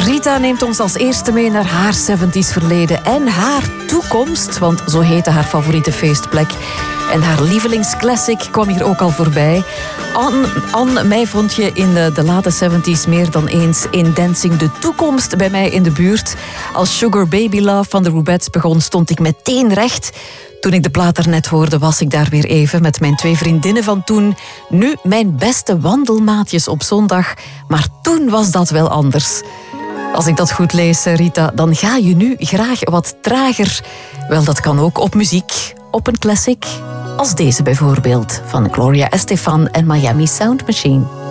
Rita neemt ons als eerste mee naar haar 70s verleden en haar toekomst, want zo heette haar favoriete feestplek. En haar lievelingsclassic kwam hier ook al voorbij. Anne, mij vond je in de late 70s meer dan eens in Dancing de Toekomst bij mij in de buurt. Als Sugar Baby Love van de Rubettes begon, stond ik meteen recht. Toen ik de plaat daarnet hoorde, was ik daar weer even met mijn 2 vriendinnen van toen. Nu mijn beste wandelmaatjes op zondag, maar toen was dat wel anders. Als ik dat goed lees, Rita, dan ga je nu graag wat trager. Wel, dat kan ook op muziek, op een classic. Als deze bijvoorbeeld, van Gloria Estefan en Miami Sound Machine.